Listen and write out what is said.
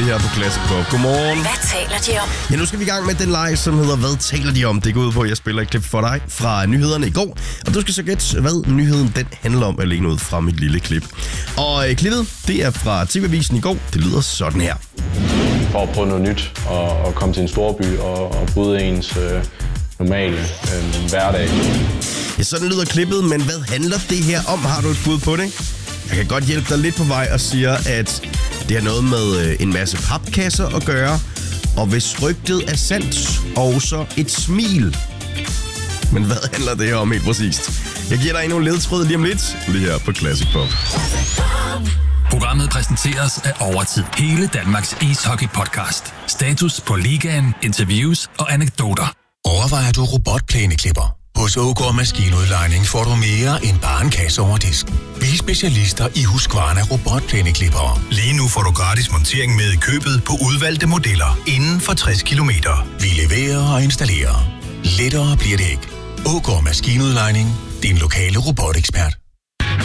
her på Classic Pop. Godmorgen. Hvad taler de om? Ja, nu skal vi i gang med den leg, som hedder Hvad taler de om? Det går ud på, at jeg spiller et klip for dig fra nyhederne i går. Og du skal så gætte, hvad nyheden den handler om, alene ud fra mit lille klip. Og klippet, det er fra TV-avisen i går. Det lyder sådan her. For at prøve noget nyt og komme til en storby og bryde ens normale hverdag. Ja, sådan lyder klippet, men hvad handler det her om? Har du et bud på det? Jeg kan godt hjælpe dig lidt på vej og siger, at det har noget med en masse papkasser at gøre. Og hvis rygtet er sandt, også et smil. Men hvad handler det her om helt præcist? Jeg giver dig endnu en ledtråd lige om lidt, lige her på Classic Pop. Programmet præsenteres af Overtid. Hele Danmarks ishockey-podcast. Status på ligaen, interviews og anekdoter. Overvejer du robotplæneklipper? Hos Ågaard Maskinudlejning får du mere end bare en kasse over disken. Vi er specialister i Husqvarna robotplæneklippere. Lige nu får du gratis montering med i købet på udvalgte modeller inden for 60 kilometer. Vi leverer og installerer. Lettere bliver det ikke. Ågaard Maskinudlejning. Din lokale robotekspert.